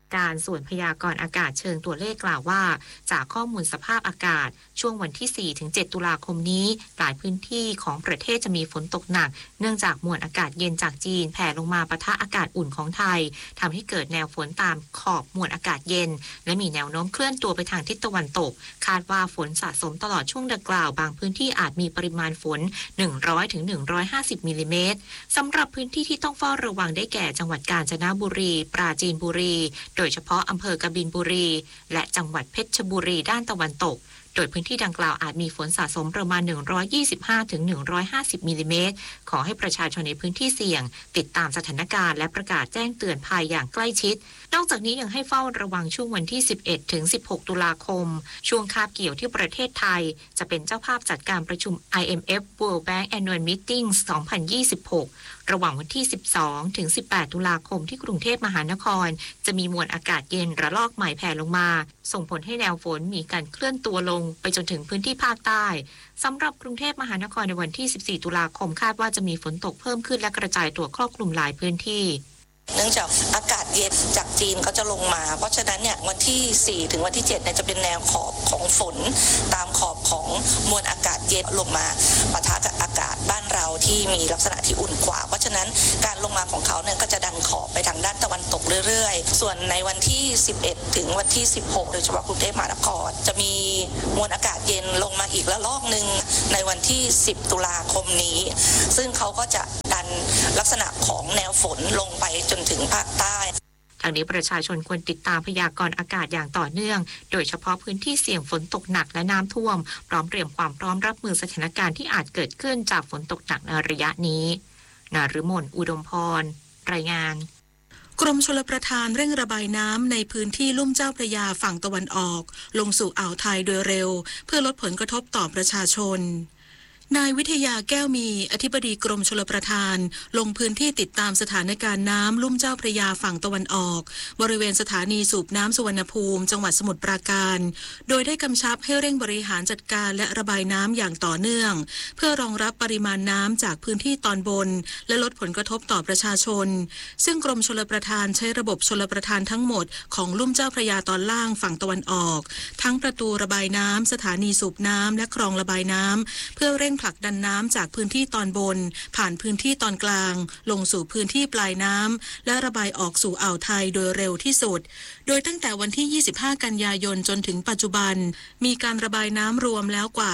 การส่วนพยากรณ์อากาศเชิงตัวเลขกล่าวว่าจากข้อมูลสภาพอากาศช่วงวันที่ 4-7 ตุลาคมนี้หลายพื้นที่ของประเทศจะมีฝนตกหนักเนื่องจากมวลอากาศเย็นจากจีนแผ่ลงมาปะทะอากาศอุ่นของไทยทำให้เกิดแนวฝนตามขอบมวลอากาศเย็นและมีแนวโน้มเคลื่อนตัวไปทางทิศตะวันตกคาดว่าฝนสะสมตลอดช่วงดังกล่าวบางพื้นที่อาจมีปริมาณฝน 100-150 มิลลิเมตรสำหรับพื้นที่ที่ต้องเฝ้าระวังได้แก่จังหวัดกาญจนบุรีปราจีนบุรีโดยเฉพาะอำเภอกบินบุรีและจังหวัดเพชรบุรีด้านตะวันตกโดยพื้นที่ดังกล่าวอาจมีฝนสะสมประมาณ 125-150 มิลลิเมตรขอให้ประชาชนในพื้นที่เสี่ยงติดตามสถานการณ์และประกาศแจ้งเตือนภัยอย่างใกล้ชิดนอกจากนี้ยังให้เฝ้าระวังช่วงวันที่ 11-16 ตุลาคมช่วงคาบเกี่ยวที่ประเทศไทยจะเป็นเจ้าภาพจัดการประชุม IMF World Bank Annual Meeting 2026 ระหว่างวันที่ 12-18 ตุลาคมที่กรุงเทพมหานครจะมีมวลอากาศเย็นระลอกใหม่แผ่ลงมาส่งผลให้แนวฝนมีการเคลื่อนตัวลงไปจนถึงพื้นที่ภาคใต้สำหรับกรุงเทพมหานครในวันที่ 14 ตุลาคมคาดว่าจะมีฝนตกเพิ่มขึ้นและกระจายตัวครอบคลุมหลายพื้นที่เนื่องจากอากาศเย็นจากจีนเขาจะลงมาเพราะฉะนั้นเนี่ยวันที่4ถึงวันที่7เนี่ยจะเป็นแนวขอบของฝนตามขอบของมวลอากาศเย็นลงมาปะทะกับอากาศบ้านเราที่มีลักษณะที่อุ่นกว่าเพราะฉะนั้นการลงมาของเขาเนี่ยก็จะดันขอบไปทางด้านตะวันตกเรื่อยๆส่วนในวันที่11ถึงวันที่16โดยเฉพาะกรุงเทพมหานครจะมีมวลอากาศเย็นลงมาอีกระลอกนึงในวันที่10ตุลาคมนี้ซึ่งเขาก็จะดันลักษณะของแนวฝนลงไปจนถึงภาคใต้ทางนี้ประชาชนควรติดตามพยากรณ์อากาศอย่างต่อเนื่องโดยเฉพาะพื้นที่เสี่ยงฝนตกหนักและน้ำท่วมพร้อมเตรียมความพร้อมรับมือสถานการณ์ที่อาจเกิดขึ้นจากฝนตกหนักในระยะนี้นฤมลอุดมพรรายงานกรมชลประทานเร่งระบายน้ำในพื้นที่ลุ่มเจ้าพระยาฝั่งตะวันออกลงสู่อ่าวไทยโดยเร็วเพื่อลดผลกระทบต่อประชาชนนายวิทยาแก้วมีอธิบดีกรมชลประทานลงพื้นที่ติดตามสถานการณ์น้ำลุ่มเจ้าพระยาฝั่งตะวันออกบริเวณสถานีสูบน้ำสุวรรณภูมิจังหวัดสมุทรปราการโดยได้กำชับให้เร่งบริหารจัดการและระบายน้ำอย่างต่อเนื่องเพื่อรองรับปริมาณน้ำจากพื้นที่ตอนบนและลดผลกระทบต่อประชาชนซึ่งกรมชลประทานใช้ระบบชลประทานทั้งหมดของลุ่มเจ้าพระยาตอนล่างฝั่งตะวันออกทั้งประตูระบายน้ำสถานีสูบน้ำและคลองระบายน้ำเพื่อเร่งผลักดันน้ำจากพื้นที่ตอนบนผ่านพื้นที่ตอนกลางลงสู่พื้นที่ปลายน้ำและระบายออกสู่อ่าวไทยโดยเร็วที่สุดโดยตั้งแต่วันที่ 25 กันยายนจนถึงปัจจุบันมีการระบายน้ำรวมแล้วกว่า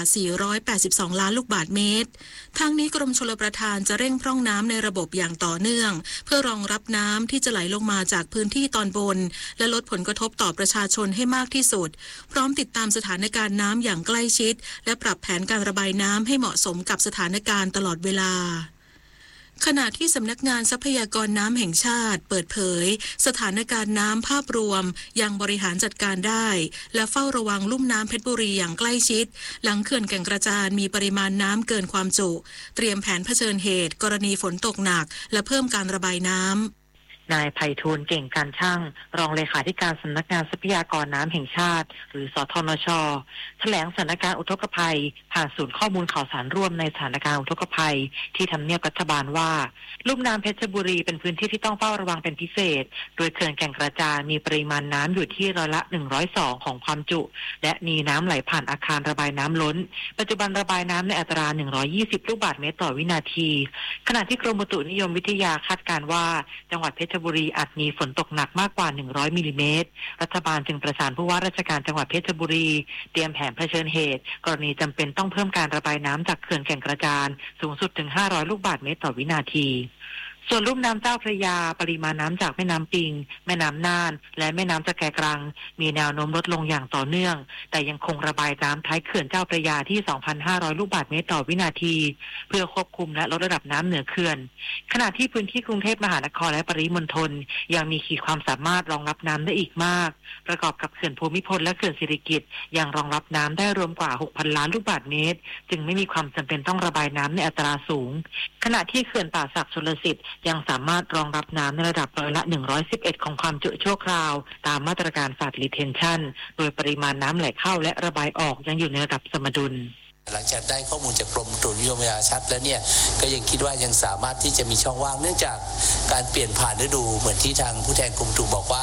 482 ล้านลูกบาศก์เมตรทั้งนี้กรมชลประทานจะเร่งพร่องน้ำในระบบอย่างต่อเนื่องเพื่อรองรับน้ำที่จะไหลลงมาจากพื้นที่ตอนบนและลดผลกระทบต่อประชาชนให้มากที่สุดพร้อมติดตามสถานการณ์น้ำอย่างใกล้ชิดและปรับแผนการระบายน้ำให้เหมาะสมกับสถานการณ์ตลอดเวลาขณะที่สำนักงานทรัพยากรน้ำแห่งชาติเปิดเผยสถานการณ์น้ำภาพรวมยังบริหารจัดการได้และเฝ้าระวังลุ่มน้ำเพชรบุรีอย่างใกล้ชิดหลังเขื่อนแก่งกระจานมีปริมาณน้ำเกินความจุเตรียมแผนเผชิญเหตุกรณีฝนตกหนักและเพิ่มการระบายน้ำนายไพฑูรย์เก่งการช่างรองเลขาธิการสำนักงานทรัพยากรน้ำแห่งชาติหรือสทนช.แถลงสถานการณ์อุทกภัยผ่านศูนย์ข้อมูลข่าวสารร่วมในสถานการณ์อุทกภัยที่ทำเนียบรัฐบาลว่าลุ่มน้ำเพชรบุรีเป็นพื้นที่ที่ต้องเฝ้าระวังเป็นพิเศษโดยเขื่อนแก่งกระจานมีปริมาณน้ำอยู่ที่ร้อยละ102ของความจุและมีน้ำไหลผ่านอาคารระบายน้ำล้นปัจจุบันระบายน้ำในอัตรา120ลูกบาศก์เมตรต่อวินาทีขณะที่กรมอุตุนิยมวิทยาคาดการณ์ว่าจังหวัดเพชรบุรีอาจมีฝนตกหนักมากกว่า100มิลลิเมตรรัฐบาลจึงประสานผู้ว่าราชการจังหวัดเพชรบุรีเตรียมแผนเผชิญเหตุกรณีจำเป็นต้องเพิ่มการระบายน้ำจากเขื่อนแก่งกระจานสูงสุดถึง500ลูกบาศก์เมตรต่อวินาทีส่วนลุ่มน้ำเจ้าพระยาปริมาณน้ำจากแม่น้ำปิงแม่น้ำน่านและแม่น้ำจะแกกรังมีแนวโน้มลดลงอย่างต่อเนื่องแต่ยังคงระบายน้ำท้ายเขื่อนเจ้าพระยาที่ 2,500 ลูกบาศก์เมตรต่อวินาทีเพื่อควบคุมและลดระดับน้ำเหนือเขื่อนขณะที่พื้นที่กรุงเทพมหานครและปริมณฑลยังมีขีดความสามารถรองรับน้ำได้อีกมากประกอบกับเขื่อนภูมิพลและเขื่อนสิริกิติ์ยังรองรับน้ำได้รวมกว่า 6,000 ล้านลูกบาศก์เมตรจึงไม่มีความจำเป็นต้องระบายน้ำในอัตราสูงขณะที่เขื่อนป่าสักชลสิทธิ์ยังสามารถรองรับน้ำในระดับร้อยละ111ของความจุชั่วคราวตามมาตรการ Flood Retention โดยปริมาณน้ำไหลเข้าและระบายออกยังอยู่ในระดับสมดุลหลังจากได้ข้อมูลจากกรมอุตุนิยมวิทยาชัดแล้วเนี่ยก็ยังคิดว่ายังสามารถที่จะมีช่องว่างเนื่องจากการเปลี่ยนผ่านฤดูเหมือนที่ทางผู้แทนกรมอุตุบอกว่า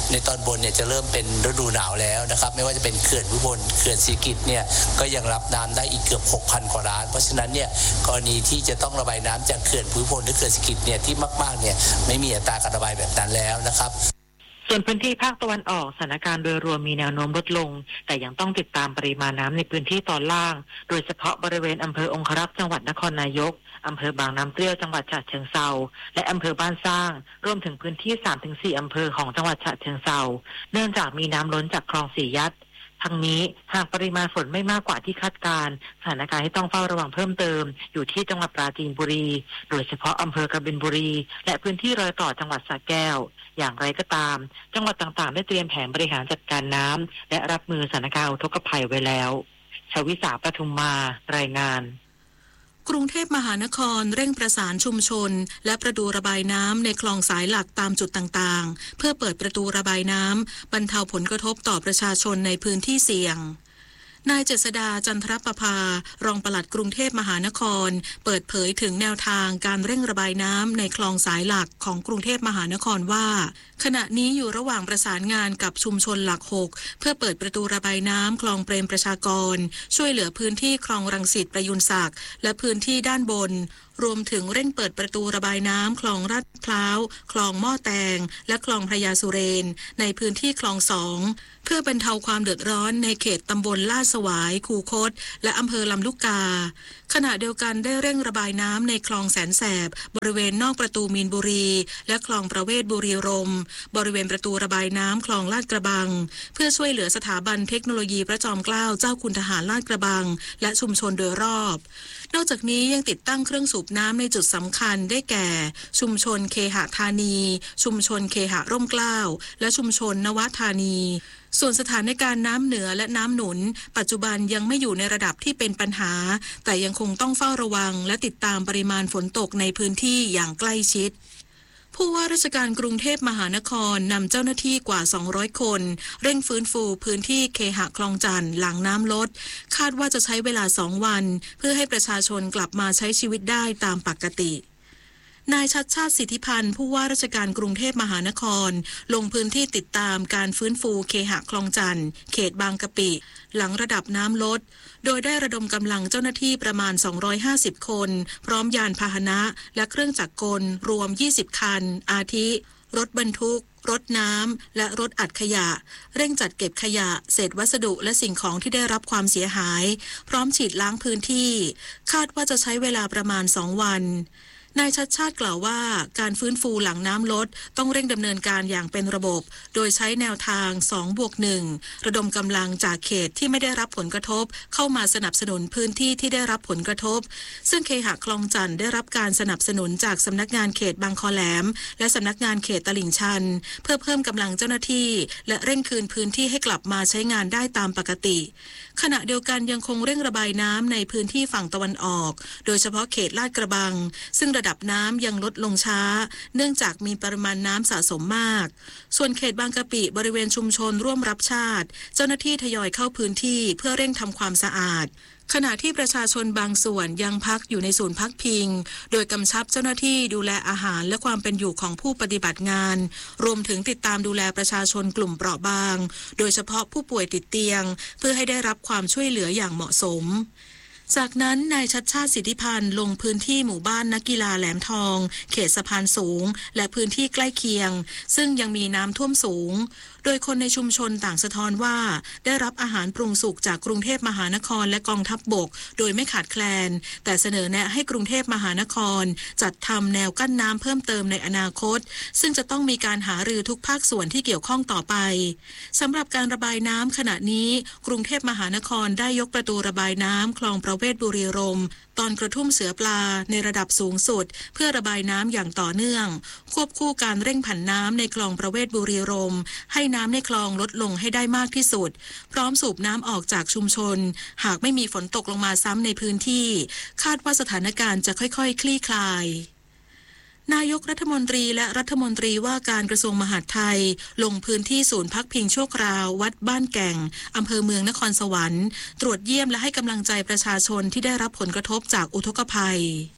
ในตอนบนเนี่ยจะเริ่มเป็นฤดูหนาวแล้วนะครับไม่ว่าจะเป็นเขื่อนอุบลเขื่อนศรีกิจเนี่ยก็ยังรับน้ำได้อีกเกือบ 6,000 กว่าล้านเพราะฉะนั้นเนี่ยกรณีที่จะต้องระบายน้ำจากเขื่อนอุบลหรือเขื่อนศรีกิจเนี่ยที่มากๆเนี่ยไม่มีอัตราการระบายแบบนั้นแล้วนะครับส่วนพื้นที่ภาคตะวันออกสถานการณ์โดยรวมมีแนวโน้มลดลงแต่ยังต้องติดตามปริมาณน้ำในพื้นที่ตอนล่างโดยเฉพาะบริเวณอำเภอองครักษ์จังหวัดนครนายกอำเภอบางน้ำเปรี้ยวจังหวัดฉะเชิงเทราและอำเภอบ้านสร้างรวมถึงพื้นที่ 3-4 อำเภอของจังหวัดฉะเชิงเทราเนื่องจากมีน้ำล้นจากคลองสี่ยัดทั้งนี้หากปริมาณฝนไม่มากกว่าที่คาดการณ์สถานการณ์ที่ต้องเฝ้าระวังเพิ่มเติมอยู่ที่จังหวัดปราจีนบุรีโดยเฉพาะอำเภอกบินบุรีและพื้นที่รอยต่อจังหวัดสระแก้วอย่างไรก็ตามจังหวัดต่างๆได้เตรียมแผนบริหารจัดการน้ำและรับมือสถานการณ์อุทกภัยไว้แล้วชวิสาปทุมมารายงานกรุงเทพมหานครเร่งประสานชุมชนและประตูระบายน้ำในคลองสายหลักตามจุดต่างๆเพื่อเปิดประตูระบายน้ำบรรเทาผลกระทบต่อประชาชนในพื้นที่เสี่ยงนายเจษฎาจันทรประภารองปลัดกรุงเทพมหานครเปิดเผยถึงแนวทางการเร่งระบายน้ำในคลองสายหลักของกรุงเทพมหานครว่าขณะนี้อยู่ระหว่างประสานงานกับชุมชนหลัก6เพื่อเปิดประตูระบายน้ำคลองเปรมประชากรช่วยเหลือพื้นที่คลองรังสิตประยุนศักดิ์และพื้นที่ด้านบนรวมถึงเร่งเปิดประตูระบายน้ำคลองลาดพร้าวคลองหม้อแตงและคลองพระยาสุเรนในพื้นที่คลอง2เพื่อบรรเทาความเดือดร้อนในเขตตำบลลาดสวายคูคตและอำเภอลำลูกกาขณะเดียวกันได้เร่งระบายน้ำในคลองแสนแสบบริเวณนอกประตูมีนบุรีและคลองประเวศบุรีรมย์บริเวณประตูระบายน้ำคลองลาดกระบังเพื่อช่วยเหลือสถาบันเทคโนโลยีพระจอมเกล้าเจ้าคุณทหารลาดกระบังและชุมชนโดยรอบนอกจากนี้ยังติดตั้งเครื่องสูบน้ำในจุดสำคัญได้แก่ชุมชนเคหธานีชุมชนเคหร่มเกล้าและชุมชนนวธานีส่วนสถานการณ์น้ำเหนือและน้ำหนุนปัจจุบันยังไม่อยู่ในระดับที่เป็นปัญหาแต่ยังคงต้องเฝ้าระวังและติดตามปริมาณฝนตกในพื้นที่อย่างใกล้ชิดผู้ว่าราชการกรุงเทพมหานครนำเจ้าหน้าที่กว่า200คนเร่งฟื้นฟูพื้นที่เคหะคลองจันทน์หลังน้ำลดคาดว่าจะใช้เวลา2 วันเพื่อให้ประชาชนกลับมาใช้ชีวิตได้ตามปกตินายชัชชาติสิทธิพันธ์ผู้ว่าราชการกรุงเทพมหานครลงพื้นที่ติดตามการฟื้นฟูเคหะคลองจันทน์เขตบางกะปิหลังระดับน้ำลดโดยได้ระดมกำลังเจ้าหน้าที่ประมาณ250คนพร้อมยานพาหนะและเครื่องจักรกลรวม20คันอาทิรถบรรทุกรถน้ำและรถอัดขยะเร่งจัดเก็บขยะเศษวัสดุและสิ่งของที่ได้รับความเสียหายพร้อมฉีดล้างพื้นที่คาดว่าจะใช้เวลาประมาณ2 วันนายชัชชาติกล่าวว่าการฟื้นฟูหลังน้ำลดต้องเร่งดำเนินการอย่างเป็นระบบโดยใช้แนวทาง 2+1 ระดมกำลังจากเขตที่ไม่ได้รับผลกระทบเข้ามาสนับสนุนพื้นที่ที่ได้รับผลกระทบซึ่งเคหะคลองจันทน์ได้รับการสนับสนุนจากสำนักงานเขตบางคอแหลมและสำนักงานเขตตลิ่งชันเพื่อเพิ่มกำลังเจ้าหน้าที่และเร่งคืนพื้นที่ให้กลับมาใช้งานได้ตามปกติขณะเดียวกันยังคงเร่งระบายน้ำในพื้นที่ฝั่งตะวันออกโดยเฉพาะเขตลาดกระบังซึ่งระดับน้ำยังลดลงช้าเนื่องจากมีปริมาณน้ำสะสมมากส่วนเขตบางกะปิบริเวณชุมชนร่วมรับชาติเจ้าหน้าที่ทยอยเข้าพื้นที่เพื่อเร่งทำความสะอาดขณะที่ประชาชนบางส่วนยังพักอยู่ในศูนย์พักพิงโดยกำชับเจ้าหน้าที่ดูแลอาหารและความเป็นอยู่ของผู้ปฏิบัติงานรวมถึงติดตามดูแลประชาชนกลุ่มเปราะบางโดยเฉพาะผู้ป่วยติดเตียงเพื่อให้ได้รับความช่วยเหลืออย่างเหมาะสมจากนั้นนายชัชชาติสิทธิพันธ์ลงพื้นที่หมู่บ้านนักกีฬาแหลมทองเขตสะพานสูงและพื้นที่ใกล้เคียงซึ่งยังมีน้ำท่วมสูงโดยคนในชุมชนต่างสะท้อนว่าได้รับอาหารปรุงสุกจากกรุงเทพมหานครและกองทัพบกโดยไม่ขาดแคลนแต่เสนอแนะให้กรุงเทพมหานครจัดทำแนวกั้นน้ำเพิ่มเติมในอนาคตซึ่งจะต้องมีการหารือทุกภาคส่วนที่เกี่ยวข้องต่อไปสำหรับการระบายน้ำขณะนี้กรุงเทพมหานครได้ยกประตูระบายน้ำคลองประเวศบุรีรมย์ตอนกระทุ่มเสือปลาในระดับสูงสุดเพื่อระบายน้ำอย่างต่อเนื่องควบคู่การเร่งผันน้ำในคลองประเวศบุรีรมย์ให้น้ำในคลองลดลงให้ได้มากที่สุดพร้อมสูบน้ำออกจากชุมชนหากไม่มีฝนตกลงมาซ้ำในพื้นที่คาดว่าสถานการณ์จะค่อยๆคลี่คลายนายกรัฐมนตรีและรัฐมนตรีว่าการกระทรวงมหาดไทยลงพื้นที่ศูนย์พักพิงชั่วคราววัดบ้านแก่งอำเภอเมืองนครสวรรค์ตรวจเยี่ยมและให้กำลังใจประชาชนที่ได้รับผลกระทบจากอุทกภัย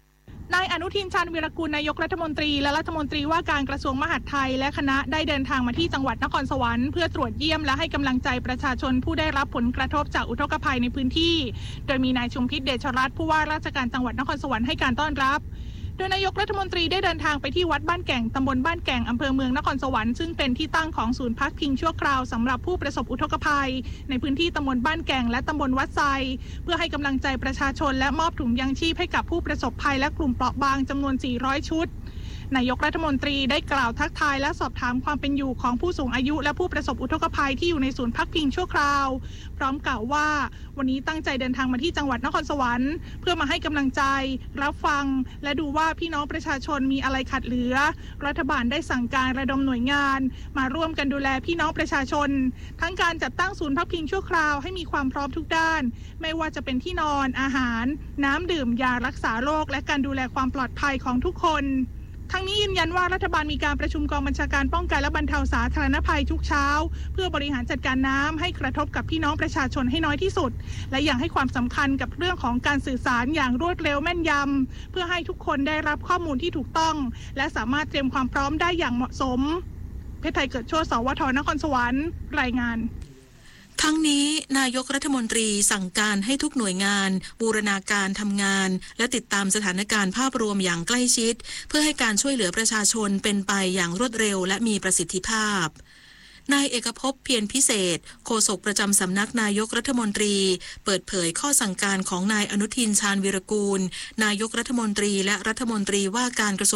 นายอนุทินชาญวีรกูลนายกรัฐมนตรีและรัฐมนตรีว่าการกระทรวงมหาดไทยและคณะได้เดินทางมาที่จังหวัดนครสวรรค์เพื่อตรวจเยี่ยมและให้กำลังใจประชาชนผู้ได้รับผลกระทบจากอุทกภัยในพื้นที่โดยมีนายชุมพิษเดชรัตน์ผู้ว่าราชการจังหวัดนครสวรรค์ให้การต้อนรับโดยนายกรัฐมนตรีได้เดินทางไปที่วัดบ้านแก่งตำบลบ้านแก่งอำเภอเมืองนครสวรรค์ซึ่งเป็นที่ตั้งของศูนย์พักพิงชั่วคราวสำหรับผู้ประสบอุทกภัยในพื้นที่ตำบลบ้านแก่งและตำบลวัดไซเพื่อให้กำลังใจประชาชนและมอบถุงยังชีพให้กับผู้ประสบภัยและกลุ่มเปราะบางจำนวน400ชุดนายกรัฐมนตรีได้กล่าวทักทายและสอบถามความเป็นอยู่ของผู้สูงอายุและผู้ประสบอุทกภัยที่อยู่ในศูนย์พักพิงชั่วคราวพร้อมกล่าวว่าวันนี้ตั้งใจเดินทางมาที่จังหวัดนครสวรรค์เพื่อมาให้กำลังใจรับฟังและดูว่าพี่น้องประชาชนมีอะไรขาดเหลือรัฐบาลได้สั่งการระดมหน่วยงานมาร่วมกันดูแลพี่น้องประชาชนทั้งการจัดตั้งศูนย์พักพิงชั่วคราวให้มีความพร้อมทุกด้านไม่ว่าจะเป็นที่นอนอาหารน้ำดื่มยารักษาโรคและการดูแลความปลอดภัยของทุกคนทั้งนี้ยืนยันว่ารัฐบาลมีการประชุมกองบัญชาการป้องกันและบรรเทาสาธารณภัยทุกเช้าเพื่อบริหารจัดการน้ำให้กระทบกับพี่น้องประชาชนให้น้อยที่สุดและยังให้ความสำคัญกับเรื่องของการสื่อสารอย่างรวดเร็วแม่นยำเพื่อให้ทุกคนได้รับข้อมูลที่ถูกต้องและสามารถเตรียมความพร้อมได้อย่างเหมาะสมเพชรไทยเกิดโชติสวทนครสวรรค์รายงานทั้งนี้นายกรัฐมนตรีสั่งการให้ทุกหน่วยงานบูรณาการทำงานและติดตามสถานการณ์ภาพรวมอย่างใกล้ชิดเพื่อให้การช่วยเหลือประชาชนเป็นไปอย่างรวดเร็วและมีประสิทธิภาพนายเอกภพเพียรพิเศษโฆษกประจำสำนักนายกรัฐมนตรีเปิดเผยข้อสั่งการของนายอนุทินชาญวีรกูลนายกรัฐมนตรีและรัฐมนตรีว่าการกระทรวง